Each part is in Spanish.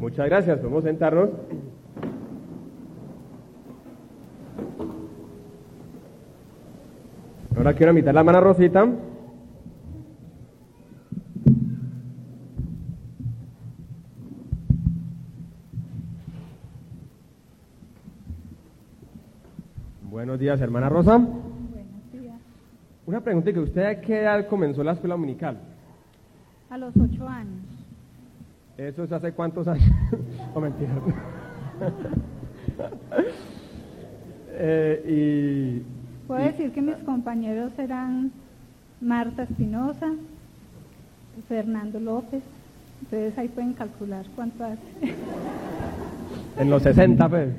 Muchas gracias, podemos sentarnos. Ahora quiero invitar a la hermana Rosita. Buenos días, hermana Rosa. Buenos días. Una pregunta, que ¿usted a qué edad comenzó la escuela dominical? A los 8 años. ¿Eso es hace cuántos años? No, mentira. Puedo decir que mis compañeros eran Marta Espinosa, Fernando López. Entonces ahí pueden calcular cuánto hace. En los 60, pues.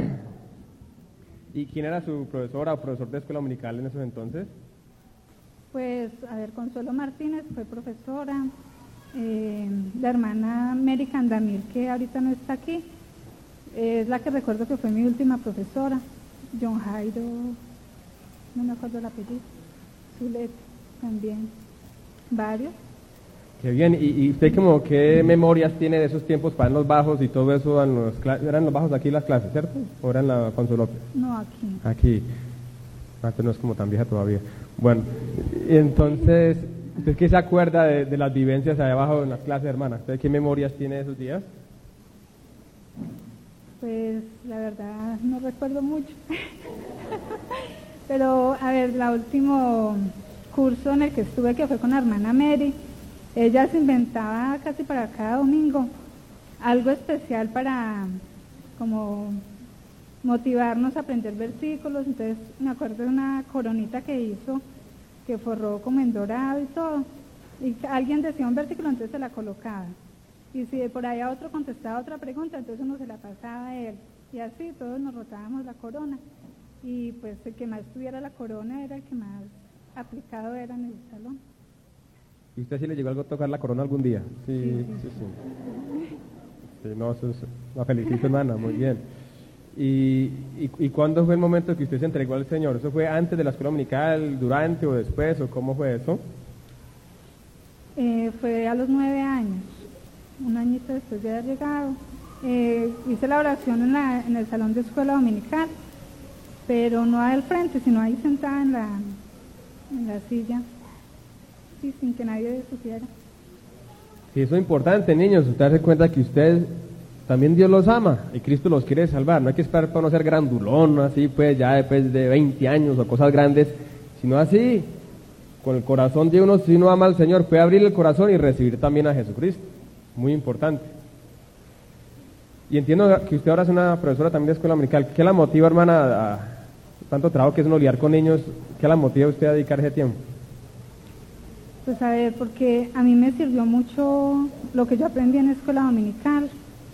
¿Y quién era su profesora o profesor de escuela dominical en esos entonces? Pues, a ver, Consuelo Martínez fue profesora. La hermana Mary Candamir, que ahorita no está aquí, es la que recuerdo que fue mi última profesora. John Jairo, no me acuerdo el apellido. Zulet también. Varios. Qué bien. ¿Y usted como qué memorias tiene de esos tiempos para en los bajos y todo eso? ¿Eran los bajos aquí las clases, cierto? ¿O eran la Consuelo López? No, aquí. Aquí. Antes no es como tan vieja todavía. Bueno, y entonces, ¿usted qué se acuerda de las vivencias allá abajo en las clases, hermana? ¿Usted qué memorias tiene de esos días? Pues la verdad no recuerdo mucho. Pero a ver, el último curso en el que estuve, que fue con la hermana Mary, ella se inventaba casi para cada domingo algo especial para como motivarnos a aprender versículos. Entonces me acuerdo de una coronita que hizo, que forró como en dorado y todo, y alguien decía un versículo, entonces se la colocaba. Y si por ahí a otro contestaba otra pregunta, entonces uno se la pasaba a él. Y así todos nos rotábamos la corona. Y pues el que más tuviera la corona era el que más aplicado era en el salón. ¿Y usted sí le llegó algo a tocar la corona algún día? Sí. Sí, no, eso es, la felicito, hermana, muy bien. ¿Y cuándo fue el momento que usted se entregó al Señor? ¿Eso fue antes de la escuela dominical, durante o después, o cómo fue eso? Fue a los 9 años. Un añito después de haber llegado, hice la oración en el salón de escuela dominical, pero no al frente, sino ahí sentada en la silla, sí, sin que nadie supiera. Sí, eso es importante, niños, usted se cuenta que ustedes, también Dios los ama y Cristo los quiere salvar. No hay que esperar para no ser grandulón, así pues, ya después de 20 años o cosas grandes, sino así, con el corazón de uno, si uno ama al Señor, puede abrir el corazón y recibir también a Jesucristo. Muy importante. Y entiendo que usted ahora es una profesora también de escuela dominical. ¿Qué la motiva, hermana, a tanto trabajo que es uno lidiar con niños? ¿Qué la motiva a usted a dedicar ese tiempo? Pues a ver, porque a mí me sirvió mucho lo que yo aprendí en escuela dominical,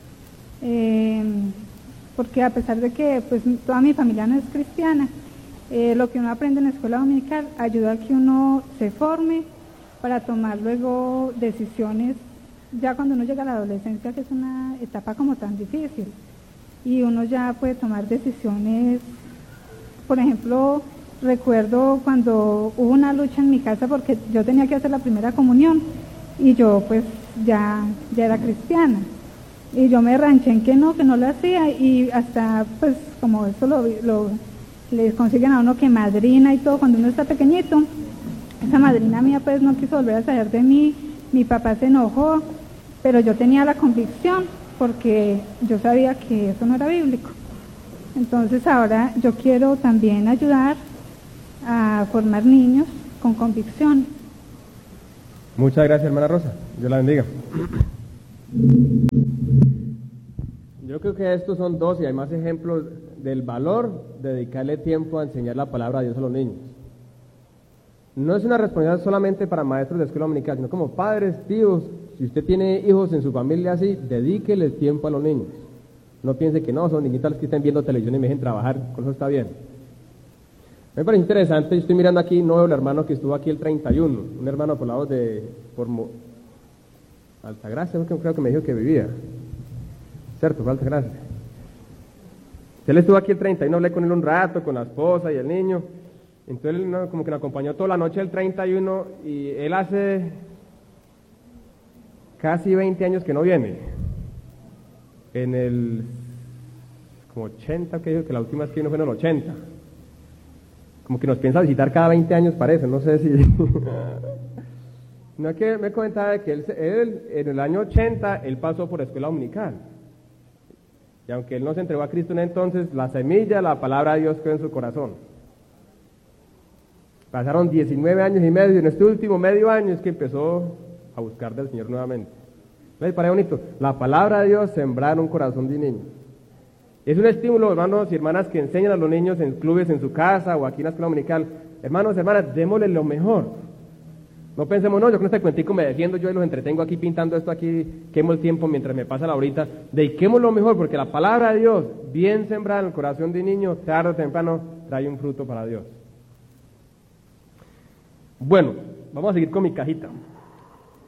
porque a pesar de que pues toda mi familia no es cristiana, lo que uno aprende en escuela dominical ayuda a que uno se forme para tomar luego decisiones ya cuando uno llega a la adolescencia, que es una etapa como tan difícil, y uno ya puede tomar decisiones. Por ejemplo, recuerdo cuando hubo una lucha en mi casa porque yo tenía que hacer la primera comunión y yo pues ya era cristiana, y yo me ranché en que no lo hacía, y hasta pues como eso le consiguen a uno que madrina y todo cuando uno está pequeñito. Esa madrina mía pues no quiso volver a saber de mí, mi papá se enojó, pero yo tenía la convicción porque yo sabía que eso no era bíblico. Entonces ahora yo quiero también ayudar a formar niños con convicción. Muchas gracias, hermana Rosa. Dios la bendiga. Yo creo que estos son dos y hay más ejemplos del valor de dedicarle tiempo a enseñar la palabra de Dios a los niños. No es una responsabilidad solamente para maestros de escuela dominical, sino como padres, tíos. Si usted tiene hijos en su familia así, dedíquele tiempo a los niños. No piense que no, son niñitas que estén viendo televisión y me dejen trabajar, con eso está bien. Me parece interesante, yo estoy mirando aquí, no veo el hermano que estuvo aquí el 31, un hermano por lados por Altagracia, creo que me dijo que vivía. Cierto, fue Altagracia. Él estuvo aquí el 31, hablé con él un rato, con la esposa y el niño. Entonces él como que nos acompañó toda la noche del 31 y él hace casi 20 años que no viene. en el como 80, que dijo que la última vez que vino fue en el 80. Como que nos piensa visitar cada 20 años, parece, no sé si... No, que me comentaba que él en el año 80, él pasó por escuela dominical. Y aunque él no se entregó a Cristo en entonces, la semilla, la palabra de Dios quedó en su corazón. Pasaron 19 años y medio, y en este último medio año es que empezó a buscar del Señor nuevamente. ¿Les parece bonito? La palabra de Dios sembrada en un corazón de niño. Es un estímulo, hermanos y hermanas, que enseñan a los niños en clubes, en su casa o aquí en la escuela dominical. Hermanos, hermanas, démosle lo mejor. No pensemos, no, yo con este cuentico me defiendo yo y los entretengo aquí pintando esto aquí, quemo el tiempo mientras me pasa la horita. Dediquemos lo mejor, porque la palabra de Dios, bien sembrada en el corazón de un niño, tarde o temprano, trae un fruto para Dios. Bueno, vamos a seguir con mi cajita.